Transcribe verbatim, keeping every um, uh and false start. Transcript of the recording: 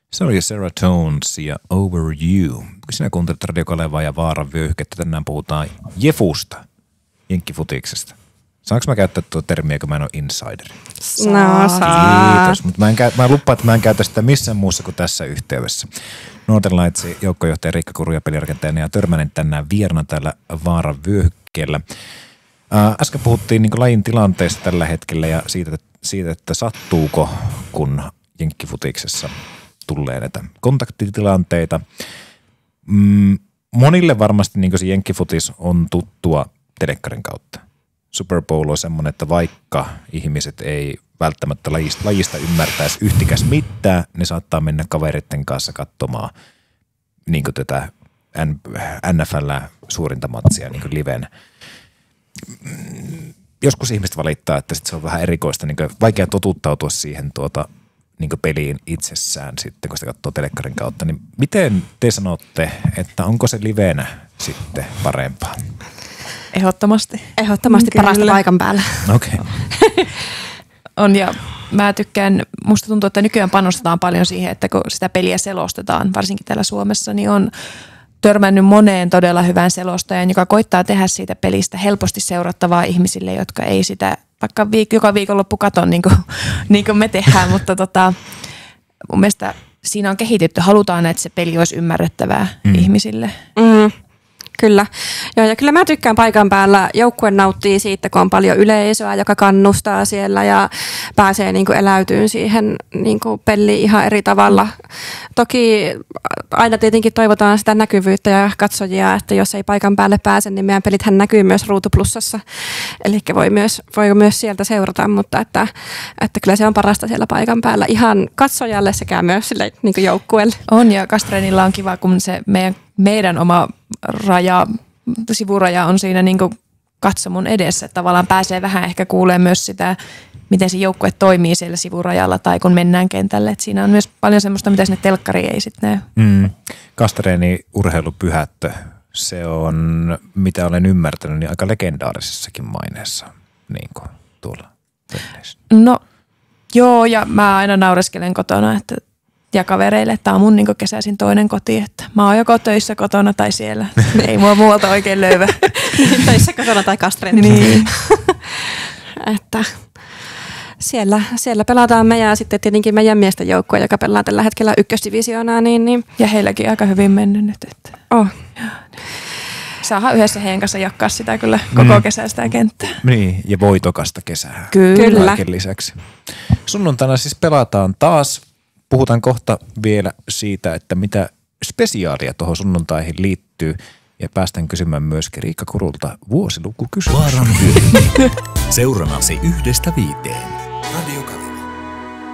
Se oli Sarah Tones ja Over You. Sinä kuuntelet Radio Kalevaa ja Vaaran vyöhykettä. Tänään puhutaan Jefusta, jenkkifutiksesta. Saanko mä käyttää tuota termiä, kun mä en ole insider? No saa. Kiitos, mutta mä, en käy, mä lupaan, että mä en käytä sitä missään muussa kuin tässä yhteydessä. Northern Lightsin joukkojohtaja Riikka Kuru ja pelirakentaja ja Törmänen tänään vierana täällä Vaaran vyöhykkeellä. Ää, äsken puhuttiin niin kuin lajin tilanteesta tällä hetkellä ja siitä, siitä, että sattuuko, kun jenkkifutiksessa tulee näitä kontaktitilanteita. Mm, monille varmasti niin kuin se jenkkifutis on tuttua telekkarin kautta. Super Bowl on semmoinen, että vaikka ihmiset ei välttämättä lajista, lajista ymmärtäisi yhtikäs mitään, ne saattaa mennä kaveritten kanssa katsomaan niin kuin tätä N F L suurinta matsia niin kuin liven. Joskus ihmiset valittaa, että sit se on vähän erikoista, niin kuin vaikea totuttautua siihen tuota, niin kuin peliin itsessään sitten, kun sitä katsoo telekkarin kautta. Niin miten te sanotte, että onko se livenä sitten parempaa? Ehdottomasti. Ehdottomasti Kyllä. parasta paikan päällä. Okei. Okay. On ja mä tykkään, musta tuntuu, että nykyään panostetaan paljon siihen, että kun sitä peliä selostetaan, varsinkin täällä Suomessa, niin on törmännyt moneen todella hyvään selostajan, joka koittaa tehdä siitä pelistä helposti seurattavaa ihmisille, jotka ei sitä vaikka viik- joka viikonloppu katon niin kuin, niin kuin me tehdään, mutta tota, mun mielestä siinä on kehitetty, halutaan, että se peli olisi ymmärrettävää mm. ihmisille. Mm. Kyllä. Joo, ja kyllä mä tykkään paikan päällä. Joukkue nauttii siitä, kun on paljon yleisöä, joka kannustaa siellä ja pääsee niin kuin eläytyyn siihen niin kuin peliin ihan eri tavalla. Toki aina tietenkin toivotaan sitä näkyvyyttä ja katsojia, että jos ei paikan päälle pääse, niin meidän pelithän näkyy myös Ruutuplussassa. Eli voi myös, voi myös sieltä seurata, mutta että, että kyllä se on parasta siellä paikan päällä ihan katsojalle sekä myös sille niin kuin joukkueelle. On ja Kastreenilla on kiva, kun se meidän, meidän oma raja, sivuraja on siinä niin kuin katsomon edessä. Että tavallaan pääsee vähän ehkä kuulemaan myös sitä, miten se joukkue toimii siellä sivurajalla tai kun mennään kentälle. Että siinä on myös paljon semmoista, mitä sinne telkkariin ei sitten näy. Mm. Kastereeni urheilupyhättö, se on, mitä olen ymmärtänyt, niin aika legendaarisessakin maineessa niin kuin tuolla penneissä. No joo, ja mä aina naureskelen kotona, että ja kavereille, että tämä on mun niin kesäisin toinen koti, että mä oon joko töissä kotona tai siellä. Ei mua muualta oikein löyvä. Töissä kotona tai Kastreenilla. Niin. Että siellä, siellä pelataan me ja sitten tietenkin meidän miesten joukkue, joka pelaa tällä hetkellä ykkösdivisioonaa. Niin, niin. Ja heilläkin aika hyvin mennyt nyt. Että. Oh. Saadaan yhdessä heidän kanssa jakaa sitä kyllä koko mm. kesää sitä kenttää. Niin, ja voitokasta kesää. Kyllä. Kaiken lisäksi. Sunnuntaina siis pelataan taas. Puhutaan kohta vielä siitä, että mitä spesiaalia tuohon sunnuntaihin liittyy. Ja päästään kysymään myöskin Riikka Kurulta vuosilukukysymys. Vaaran vyöhyke. Seurannasi yhdestä viiteen. Radio